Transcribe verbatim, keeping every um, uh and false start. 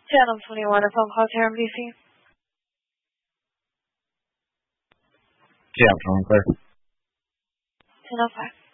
Channel twenty-one, a phone call to R M D C. Channel twenty-one, clear. ten oh five.